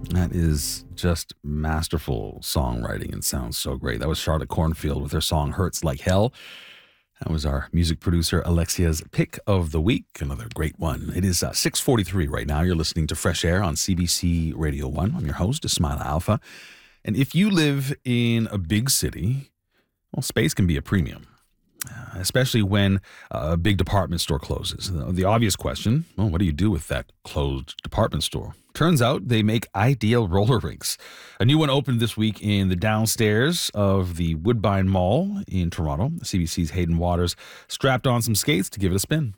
That is just masterful songwriting and sounds so great. That was Charlotte Cornfield with her song Hurts Like Hell. That was our music producer Alexia's pick of the week. Another great one. It is 6:43 right now. You're listening to Fresh Air on CBC Radio 1. I'm your host, Ismaila Alfa. And if you live in a big city, well, space can be a premium. Especially when a big department store closes. The obvious question, well, what do you do with that closed department store? Turns out they make ideal roller rinks. A new one opened this week in the downstairs of the Woodbine Mall in Toronto. CBC's Hayden Waters strapped on some skates to give it a spin.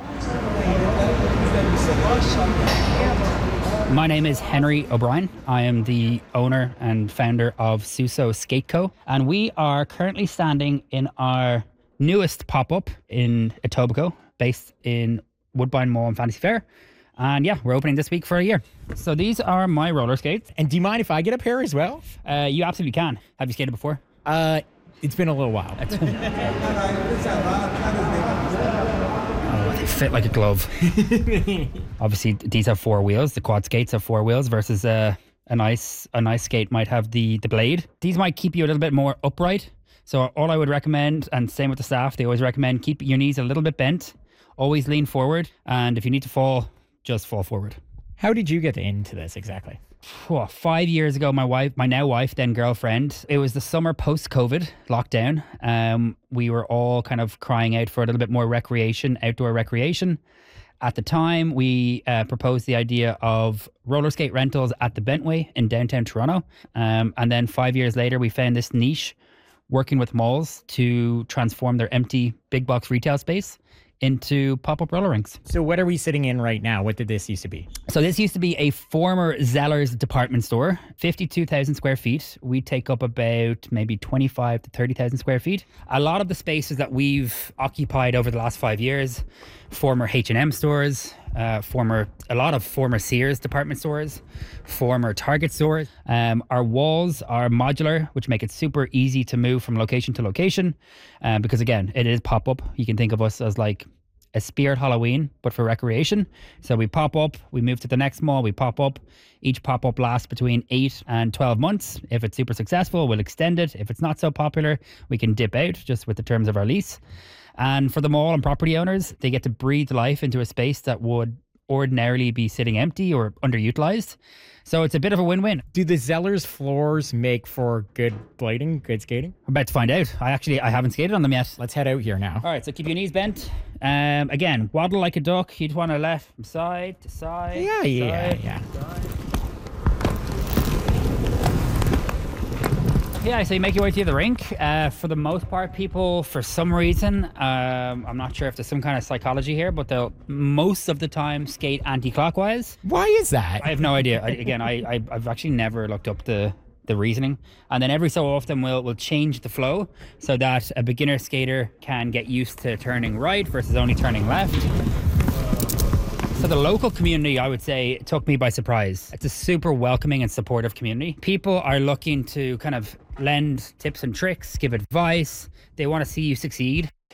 My name is Henry O'Brien. I am the owner and founder of Suso Skate Co. And we are currently standing in our newest pop-up in Etobicoke, based in Woodbine Mall and Fantasy Fair. And yeah, we're opening this week for a year. So these are my roller skates. And do you mind if I get a pair as well? You absolutely can. Have you skated before? It's been a little while. Oh, they fit like a glove. Obviously, these have four wheels. The quad skates have four wheels versus a nice skate might have the blade. These might keep you a little bit more upright. So all I would recommend, and same with the staff, they always recommend keep your knees a little bit bent, always lean forward, and if you need to fall, just fall forward. How did you get into this exactly? 5 years ago, my now wife, then girlfriend, it was the summer post-COVID lockdown. We were all kind of crying out for a little bit more recreation, outdoor recreation. At the time, we proposed the idea of roller skate rentals at the Bentway in downtown Toronto. And then 5 years later, we found this niche working with malls to transform their empty big box retail space into pop-up roller rinks. So what are we sitting in right now? What did this used to be? So this used to be a former Zellers department store, 52,000 square feet. We take up about maybe 25 to 30,000 square feet. A lot of the spaces that we've occupied over the last 5 years, former H&M stores, a lot of former Sears department stores, former Target stores. Our walls are modular, which make it super easy to move from location to location. Because again, it is pop-up. You can think of us as like a Spirit Halloween, but for recreation. So we pop up, we move to the next mall, we pop up. Each pop-up lasts between 8 and 12 months. If it's super successful, we'll extend it. If it's not so popular, we can dip out just with the terms of our lease. And for the mall and property owners, they get to breathe life into a space that would ordinarily be sitting empty or underutilized. So it's a bit of a win-win. Do the Zellers floors make for good blading, good skating? I'm about to find out. I haven't skated on them yet. Let's head out here now. All right, so keep your knees bent. Again, waddle like a duck. You'd want to left from side to side. Yeah. Yeah, so you make your way through the rink. For the most part, people, for some reason, I'm not sure if there's some kind of psychology here, but they'll most of the time skate anti-clockwise. Why is that? I have no idea. I've actually never looked up the reasoning. And then every so often we'll change the flow so that a beginner skater can get used to turning right versus only turning left. So the local community, I would say, took me by surprise. It's a super welcoming and supportive community. People are looking to kind of lend tips and tricks, give advice. They want to see you succeed.